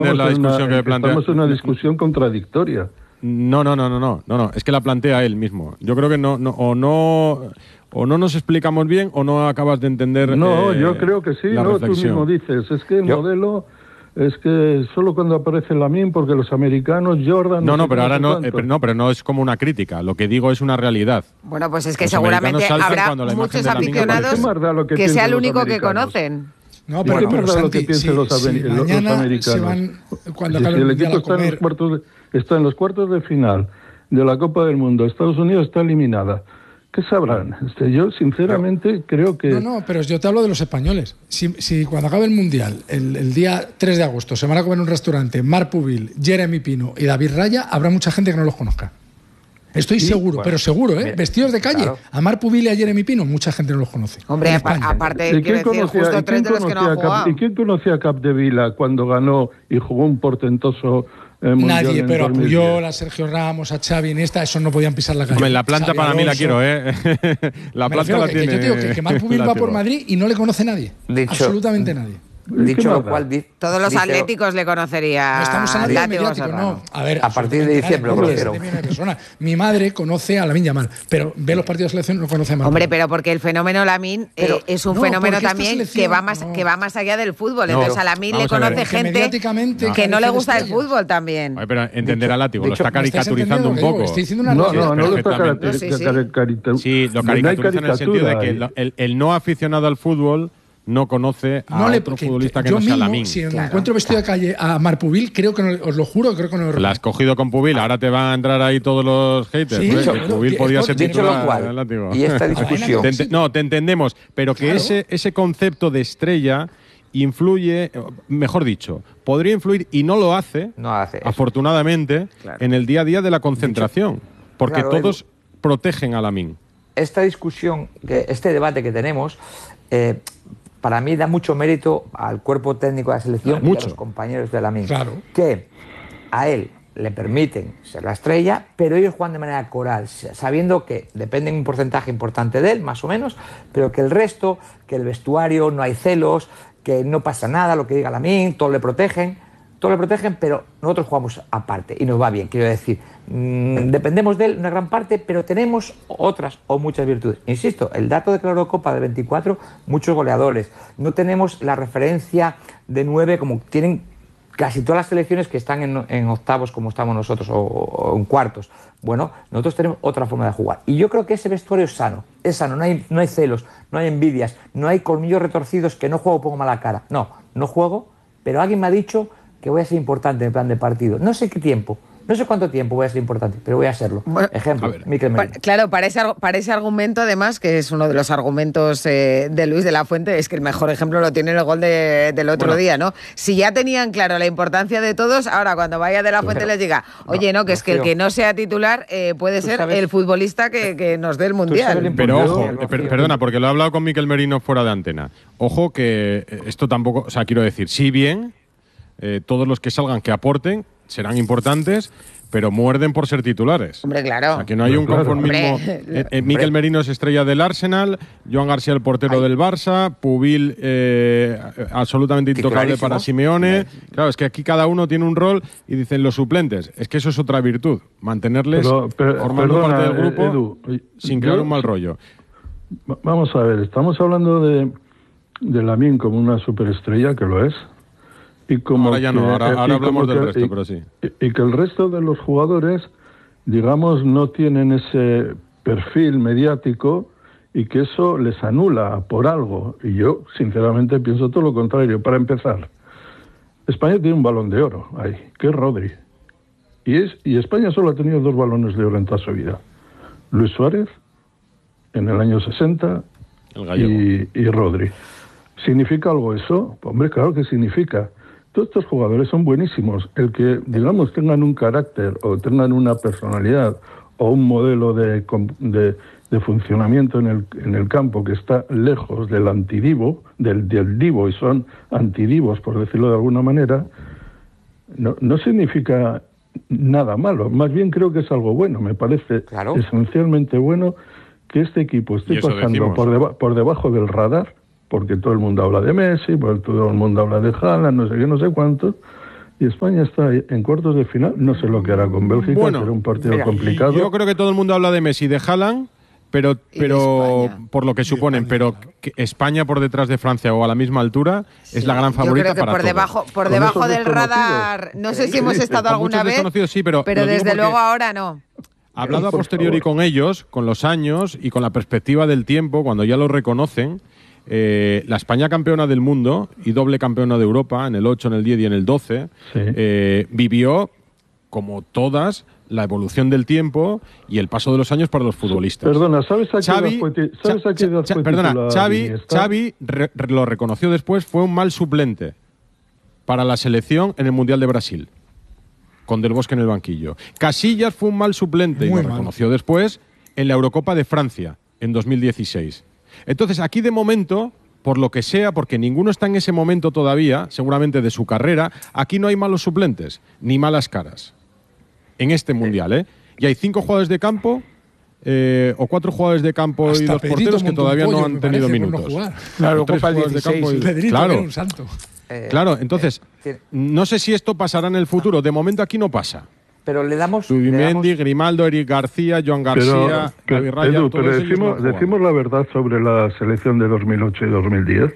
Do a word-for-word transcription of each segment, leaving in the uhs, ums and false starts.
entender la discusión una, que plantea. Estamos en una discusión contradictoria. No, no, no, no, no, no, no, es que la plantea él mismo. Yo creo que no, no o no o no nos explicamos bien o no acabas de entender. No, eh, yo creo que sí, la no, reflexión. tú mismo dices, es que el yo... modelo es que solo cuando aparece Lamine, porque los americanos, Jordan... No, no, sé pero ahora no, cuánto. eh, pero no, pero no es como una crítica, lo que digo es una realidad. Bueno, pues es que Los seguramente habrá muchos muchos aficionados aficionados que, que sea el único que conocen. No, pero, bueno, pero Santi, lo que piensen si, los, si los, mañana los americanos. se van, cuando si, acabe si el el equipo mundial a está en, comer... los cuartos de, está en los cuartos de final de la Copa del Mundo, Estados Unidos está eliminada. ¿Qué sabrán? Este, yo, sinceramente, no. creo que... No, no, pero yo te hablo de los españoles. Si, si cuando acabe el Mundial, el, el día tres de agosto, se van a comer en un restaurante Marc Pubil, Jeremy Pino y David Raya, habrá mucha gente que no los conozca. Estoy sí, seguro, bueno, pero seguro, ¿eh? Mira, vestidos de calle. Claro. A Marc Pubil y a Jeremy Pino, mucha gente no los conoce. Hombre, aparte, quiero decir, justo tres de los que no han jugado. ¿Y quién conocía a Capdevila cuando ganó y jugó un portentoso... Eh, Nadie, pero a Puyol, a Sergio Ramos, a Xavi, Iniesta, esos no podían pisar la calle. Hombre, la planta Xavi para Alonso. Mí la quiero, ¿eh? La Me planta la que, tiene... Que yo digo que, que Marc Pubil va por Madrid y no le conoce nadie. Dicho, absolutamente nadie. Dicho lo cual... Di, Todos los dice, atléticos le conocería. No estamos hablando de mediático, no. A ver, a partir de diciembre, pero... Mi madre conoce a Lamine Yamal, pero ve los partidos de selección y no conoce a Marc. Hombre, pero porque el fenómeno Lamine eh, es un no, fenómeno también que va más no. que va más allá del fútbol. No, Entonces a Lamine le conoce ver, gente que, que no le gusta el fútbol también. Ay, pero entender a Látigo, lo está caricaturizando un poco. Estoy diciendo una no, no, no lo está caricaturizando. Sí, lo caricaturiza en el sentido de que el no aficionado al fútbol no conoce a no le, otro futbolista que, que no sea Lamine. Si claro, encuentro vestido de calle a Marc Pubil, creo que no, os lo juro, creo que no lo La has cogido con Pubil, ahora te van a entrar ahí todos los haters. Sí, dicho, bueno, Pubil podía ser dicho lo cual, y esta discusión. te ent no, te entendemos, pero que claro. ese, ese concepto de estrella influye, mejor dicho, podría influir y no lo hace, no hace afortunadamente, claro. en el día a día de la concentración, dicho, porque claro, todos Edu, protegen a Lamine. Esta discusión, este debate que tenemos, eh, para mí da mucho mérito al cuerpo técnico de la selección claro, y mucho. a los compañeros de Lamine, claro. que a él le permiten ser la estrella, pero ellos juegan de manera coral, sabiendo que dependen un porcentaje importante de él, más o menos, pero que el resto, que el vestuario, no hay celos, que no pasa nada, lo que diga Lamine, todos le protegen, todos le protegen, pero nosotros jugamos aparte y nos va bien, quiero decir, mmm, dependemos de él una gran parte, pero tenemos otras o muchas virtudes. Insisto, el dato de la Eurocopa de veinticuatro, muchos goleadores, no tenemos la referencia de nueve como tienen casi todas las selecciones que están en, en octavos como estamos nosotros o, o en cuartos. Bueno, nosotros tenemos otra forma de jugar y yo creo que ese vestuario es sano, es sano, no hay, no hay celos, no hay envidias, no hay colmillos retorcidos que no juego pongo mala cara, no, no juego, pero alguien me ha dicho que voy a ser importante en el plan de partido. No sé qué tiempo, no sé cuánto tiempo voy a ser importante, pero voy a serlo. Bueno, ejemplo, Mikel Merino. Claro, para ese, para ese argumento, además, que es uno de los argumentos eh, de Luis de la Fuente, es que el mejor ejemplo lo tiene el gol de, del otro bueno. día, ¿no? Si ya tenían claro la importancia de todos, ahora cuando vaya de la Fuente pero, les diga, oye, no, no que no es que el que no sea titular eh, puede ser sabes, el futbolista que, que nos dé el Mundial. Pero ojo, per, perdona, porque lo he hablado con Mikel Merino fuera de antena. Ojo que esto tampoco, o sea, quiero decir, sí bien... Eh, todos los que salgan que aporten serán importantes, pero muerden por ser titulares. Hombre, claro. O sea, que no hay un conformismo. Eh, eh, Mikel Merino es estrella del Arsenal, Joan García el portero Ay. del Barça, Pubil eh, absolutamente intocable para Simeone. Claro, es que aquí cada uno tiene un rol y dicen los suplentes. Es que eso es otra virtud, mantenerles pero, pero, formando perdona, parte del grupo Edu, sin crear yo, un mal rollo. Vamos a ver, estamos hablando de, de Lamine como una superestrella, que lo es. Y como ahora ya no, que, ahora, ahora hablamos del que, resto, y, pero sí. Y, y que el resto de los jugadores, digamos, no tienen ese perfil mediático y que eso les anula por algo. Y yo, sinceramente, pienso todo lo contrario. Para empezar, España tiene un balón de oro ahí, que es Rodri. Y, es, y España solo ha tenido dos balones de oro en toda su vida. Luis Suárez, en el año sesenta, el gallego. Y, y Rodri. ¿Significa algo eso? Hombre, claro que significa. Todos estos jugadores son buenísimos. El que, digamos, tengan un carácter o tengan una personalidad o un modelo de, de, de funcionamiento en el, en el campo que está lejos del antidivo, del, del divo, y son antidivos, por decirlo de alguna manera, no, no significa nada malo. Más bien creo que es algo bueno. Me parece claro. esencialmente bueno que este equipo esté pasando por, deba por debajo del radar, porque todo el mundo habla de Messi, porque todo el mundo habla de Haaland, no sé qué, no sé cuánto, y España está en cuartos de final. No sé lo que hará con Bélgica, bueno, será un partido mira, complicado. Yo creo que todo el mundo habla de Messi y de Haaland, pero, pero por lo que suponen, pero que España por detrás de Francia o a la misma altura sí. es la gran favorita. Yo creo que para por todos. debajo, por debajo del radar, no sé si hemos estado con alguna vez, sí, pero, pero desde luego ahora no. Hablado a posteriori con ellos, con los años y con la perspectiva del tiempo, cuando ya lo reconocen, eh, la España campeona del mundo y doble campeona de Europa en el ocho, en el diez y en el doce, sí. eh, vivió, como todas, la evolución del tiempo y el paso de los años para los futbolistas. Perdona, ¿sabes a qué Xavi, edad fue, ¿sabes a qué edad fue Perdona, Xavi, Xavi re, re, lo reconoció después, fue un mal suplente para la selección en el Mundial de Brasil, con Del Bosque en el banquillo. Casillas fue un mal suplente Muy y lo mal. reconoció después en la Eurocopa de Francia en dos mil dieciséis. Entonces, aquí de momento, por lo que sea, porque ninguno está en ese momento todavía, seguramente de su carrera, aquí no hay malos suplentes, ni malas caras. En este Mundial, ¿eh? Y hay cinco jugadores de campo, eh, o cuatro jugadores de campo Hasta y dos Pedrito porteros que todavía pollo, no han tenido minutos. No claro, Copa dieciséis. De campo y... Pedrito, claro. era un santo. Eh, claro, entonces, eh, no sé si esto pasará en el futuro. De momento aquí no pasa. Pero le damos... Zubimendi, le damos... Grimaldo, Eric García, Joan García, pero, David Raya, Edu, pero decimos, decimos la verdad sobre la selección de dos mil ocho y dos mil diez.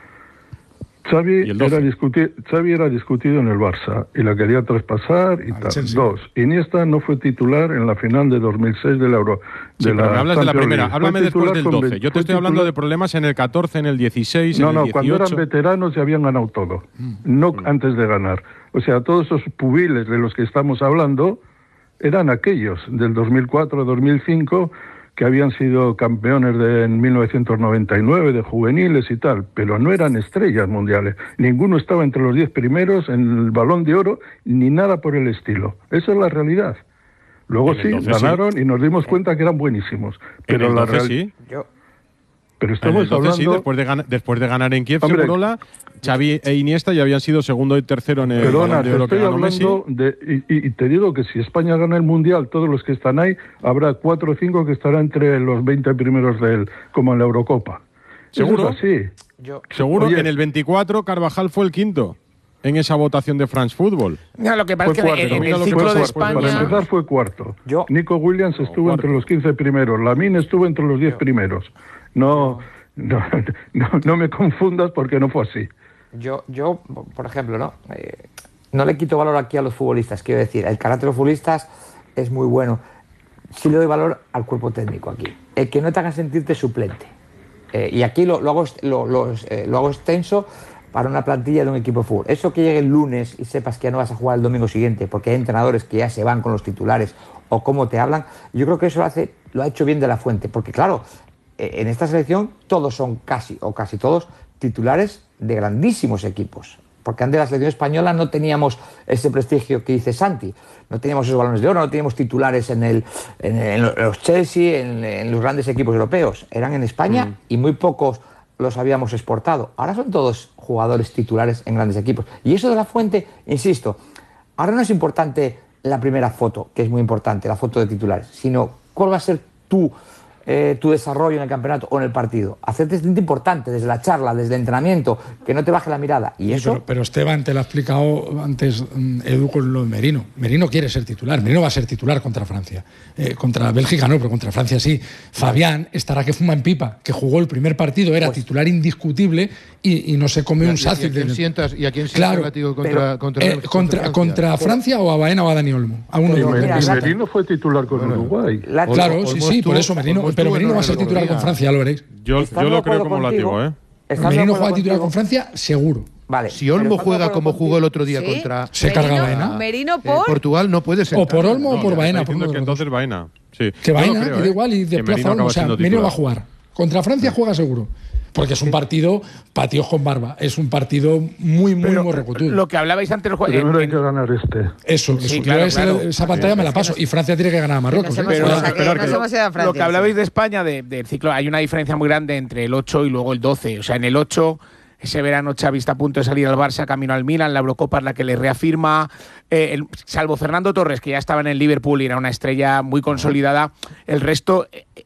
Xavi era, discuti Xavi era discutido en el Barça y la quería traspasar y tal. Chelsea. Dos, Iniesta no fue titular en la final de dos mil seis de la Euro. De sí, la pero me hablas de la primera, League. háblame después del doce. Yo te estoy hablando de problemas en el catorce, en el dieciséis, no, en el dieciocho. No, no, cuando eran veteranos ya habían ganado todo, mm. no mm. antes de ganar. O sea, todos esos pubiles de los que estamos hablando eran aquellos del dos mil cuatro, dos mil cinco, que habían sido campeones de, en mil novecientos noventa y nueve de juveniles y tal, pero no eran estrellas mundiales. Ninguno estaba entre los diez primeros en el Balón de Oro, ni nada por el estilo. Esa es la realidad. Luego sí, ganaron sí. y nos dimos cuenta que eran buenísimos. Pero la realidad... Sí. Yo... Pero estamos hablando... Sí, después de, gan después de ganar en Kiev, Hombre, Segurola, Xavi e Iniesta ya habían sido segundo y tercero en el Perdona, Balón de Oro te estoy que ganó hablando Messi. De, y, y te digo que si España gana el Mundial, todos los que están ahí, habrá cuatro o cinco que estarán entre los veinte primeros de él, como en la Eurocopa. ¿Seguro? Eso es así. Yo, Seguro. Oye, en el veinticuatro Carvajal fue el quinto en esa votación de France Football. No, lo que pasa es que cuarto, en, en el ciclo de España... Para empezar fue cuarto. Yo, Nico Williams estuvo no, entre los quince primeros. Lamine estuvo entre los diez primeros. No... No, no, no me confundas porque no fue así. Yo, yo por ejemplo, no eh, no le quito valor aquí a los futbolistas. Quiero decir, el carácter de los futbolistas es muy bueno. Sí le doy valor al cuerpo técnico aquí. El que no te haga sentirte suplente. Eh, y aquí lo, lo, hago, lo, lo, eh, lo hago extenso para una plantilla de un equipo de fútbol. Eso que llegue el lunes y sepas que ya no vas a jugar el domingo siguiente porque hay entrenadores que ya se van con los titulares o cómo te hablan, yo creo que eso lo, hace, lo ha hecho bien de la Fuente. Porque claro... En esta selección todos son casi, o casi todos, titulares de grandísimos equipos. Porque antes de la selección española no teníamos ese prestigio que dice Santi. No teníamos esos balones de oro, no teníamos titulares en, el, en, en los Chelsea, en, en los grandes equipos europeos. Eran en España mm. y muy pocos los habíamos exportado. Ahora son todos jugadores titulares en grandes equipos. Y eso de la Fuente, insisto, ahora no es importante la primera foto, que es muy importante, la foto de titulares, sino cuál va a ser tu... Eh, tu desarrollo en el campeonato o en el partido. Hacerte es importante desde la charla, desde el entrenamiento, que no te baje la mirada. Y eso... Pero, pero Esteban, te lo ha explicado antes Edu con lo de Merino. Merino quiere ser titular. Merino va a ser titular contra Francia. Eh, contra Bélgica no, pero contra Francia sí. Fabián estará que fuma en pipa, que jugó el primer partido, era pues, titular indiscutible y, y no se come un sácil. ¿Y a quién sientas, y a quién claro, contra, pero, contra, eh, contra, contra, contra Francia o a Baena o a Dani Olmo? A uno y de los Merino, Merino fue titular con bueno, Uruguay. La, claro, sí, sí, por eso Merino. Pero Merino va a ser titular con Francia, ya lo veréis. Yo, yo lo creo como látigo, ¿eh? Merino juega titular con Francia, seguro. Vale. Si Olmo juega como jugó el otro día ¿Sí? contra... Se carga Baena. Merino por... Eh, Portugal no puede ser. O por Olmo no, o por Baena. Por que entonces Baena. Sí. Que Baena, creo, que da ¿eh? igual, y desplaza Olmo. O sea, Merino va a jugar. Contra Francia juega seguro. Porque es un partido patíos con barba. Es un partido muy, muy morrecutudo. Lo que hablabais antes... Primero en, hay que ganar este. Eso, sí, eso. Claro, esa, claro. esa pantalla sí, me la paso. Y Francia tiene que ganar a Marruecos. Nos ¿eh? hemos, pero, que nos hemos ido a Francia, lo que hablabais sí. de España, de, del ciclo, hay una diferencia muy grande entre el ocho y luego el doce. O sea, en el ocho... Ese verano Xavi está a punto de salir al Barça, camino al Milan, la Eurocopa es la que le reafirma, eh, el, salvo Fernando Torres, que ya estaba en el Liverpool y era una estrella muy consolidada, el resto,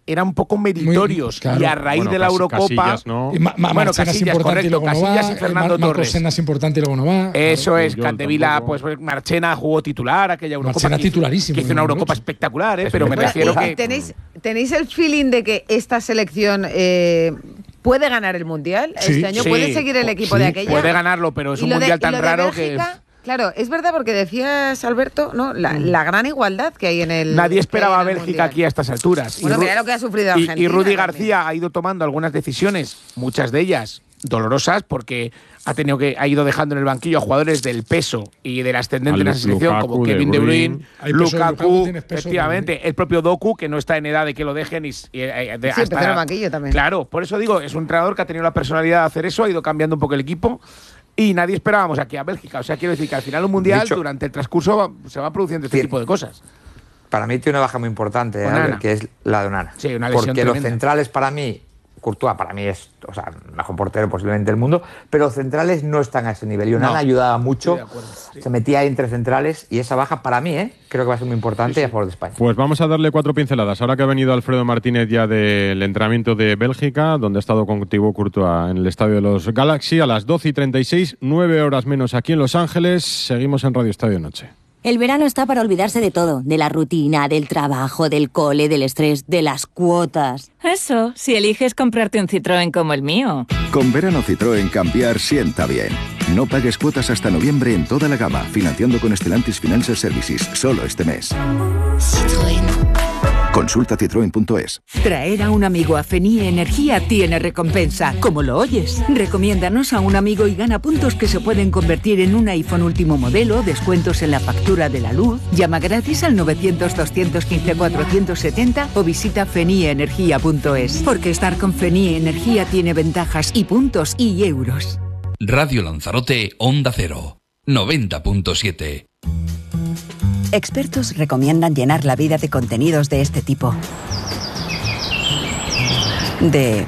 eran un poco meritorios. Muy, claro. Y a raíz bueno, de la Eurocopa. Casillas, ¿no? Y ma, ma, bueno, Casillas, correcto. Casillas va, y Fernando Mar Torres. Marcos es importante y luego no va. Eso es. Capdevila, pues Marchena jugó titular aquella Eurocopa. Marchena titularísimo. Que hizo una Eurocopa espectacular, ¿eh? Pero me refiero que. ¿Tenéis, ¿Tenéis el feeling de que esta selección eh, puede ganar el Mundial sí, este año? Sí, ¿Puede seguir el equipo sí, de aquella? Puede ganarlo, pero es un Mundial de, tan raro Bélgica, que. Claro, es verdad porque decías, Alberto, ¿no? La, la gran igualdad que hay en el. Nadie esperaba a Bélgica mundial. Aquí a estas alturas. Bueno, mira lo que ha sufrido Argentina. Y, y Rudy también. García ha ido tomando algunas decisiones, muchas de ellas dolorosas, porque ha tenido que ha ido dejando en el banquillo a jugadores del peso y del ascendente en la selección, Lukaku, como Kevin De Bruyne, De Bruyne Lukaku, peso, efectivamente, también. el propio Doku, que no está en edad de que lo dejen. Y, y, eh, de, sí, hasta, empezó en el banquillo también. Claro, por eso digo, es un entrenador que ha tenido la personalidad de hacer eso, ha ido cambiando un poco el equipo. Y nadie esperábamos aquí a Bélgica. O sea, quiero decir que al final un mundial, Dicho, durante el transcurso, va, se va produciendo este sí, tipo de cosas. Para mí tiene una baja muy importante, Albert, que es la de Onana. Sí, una lesión Porque tremenda. los centrales para mí, Courtois para mí es, o sea, el mejor portero posiblemente del mundo, pero los centrales no están a ese nivel. Y Onana No. ayudaba mucho, De acuerdo, sí. se metía ahí entre centrales y esa baja para mí, ¿eh? creo que va a ser muy importante sí, sí. a favor de España. Pues vamos a darle cuatro pinceladas. Ahora que ha venido Alfredo Martínez ya del entrenamiento de Bélgica, donde ha estado con Thibaut Courtois en el estadio de los Galaxy, a las doce y treinta y seis, nueve horas menos aquí en Los Ángeles. Seguimos en Radio Estadio Noche. El verano está para olvidarse de todo, de la rutina, del trabajo, del cole, del estrés, de las cuotas. Eso, si eliges comprarte un Citroën como el mío. Con verano Citroën cambiar sienta bien. No pagues cuotas hasta noviembre en toda la gama, financiando con Stellantis Financial Services, solo este mes. Citroën. Consulta citroen punto es. Traer a un amigo a Fenie Energía tiene recompensa, como lo oyes. Recomiéndanos a un amigo y gana puntos que se pueden convertir en un iPhone último modelo, descuentos en la factura de la luz. Llama gratis al novecientos, doscientos quince, cuatrocientos setenta o visita fenie energía punto es. Porque estar con Fenie Energía tiene ventajas y puntos y euros. Radio Lanzarote, Onda Cero, noventa punto siete. Expertos recomiendan llenar la vida de contenidos de este tipo. De...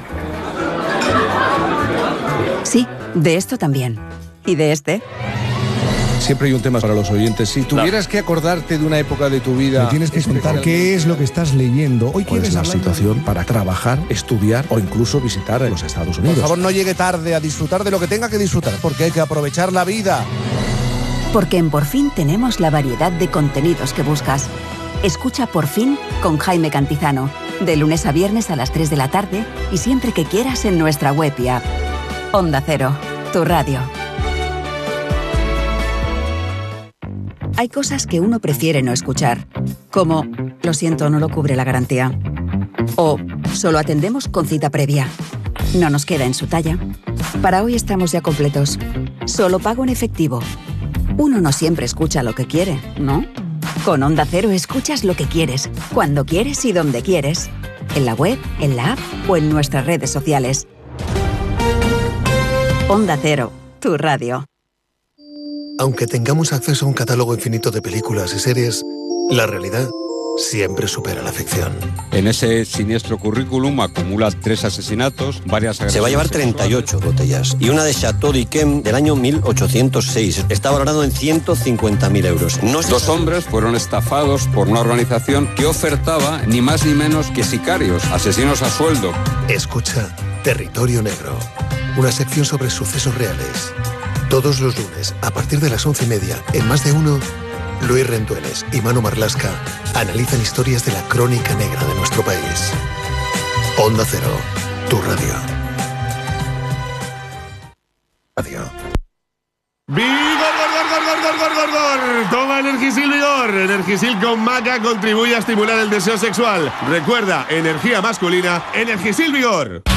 Sí, de esto también. ¿Y de este? Siempre hay un tema para los oyentes. Si tuvieras no. que acordarte de una época de tu vida... Me tienes que contar qué es lo que estás leyendo. Hoy quieres la situación de... para trabajar, estudiar o incluso visitar los Estados Unidos. Por favor, no llegue tarde a disfrutar de lo que tenga que disfrutar, porque hay que aprovechar la vida. Porque en Por Fin tenemos la variedad de contenidos que buscas. Escucha Por Fin con Jaime Cantizano, de lunes a viernes a las tres de la tarde y siempre que quieras en nuestra web y app. Onda Cero, tu radio. Hay cosas que uno prefiere no escuchar, como lo siento, no lo cubre la garantía. O solo atendemos con cita previa. No nos queda en su talla. Para hoy estamos ya completos. Solo pago en efectivo. Uno no siempre escucha lo que quiere, ¿no? Con Onda Cero escuchas lo que quieres, cuando quieres y donde quieres. En la web, en la app o en nuestras redes sociales. Onda Cero, tu radio. Aunque tengamos acceso a un catálogo infinito de películas y series, la realidad siempre supera la ficción. En ese siniestro currículum acumula tres asesinatos, varias agresiones. Se va a llevar treinta y ocho botellas y una de Chateau d'Yquem del año mil ochocientos seis. Está valorado en ciento cincuenta mil euros. No Dos hombres fueron estafados por una organización que ofertaba ni más ni menos que sicarios, asesinos a sueldo. Escucha Territorio Negro, una sección sobre sucesos reales. Todos los lunes, a partir de las once y media, en Más de Uno, Luis Rendueles y Manu Marlasca analizan historias de la crónica negra de nuestro país. Onda Cero, tu radio. Radio. ¡Vigor, gor, gor, gor, gor, gor, gor, gor! Toma Energisil Vigor. Energisil con maca contribuye a estimular el deseo sexual. Recuerda, energía masculina, Energisil Vigor.